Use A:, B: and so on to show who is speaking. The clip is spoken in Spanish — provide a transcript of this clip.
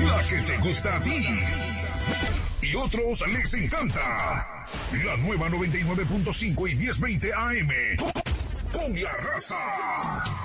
A: La que te gusta a ti. Y otros les encanta. La nueva 99.5 y 1020 AM. Con la raza.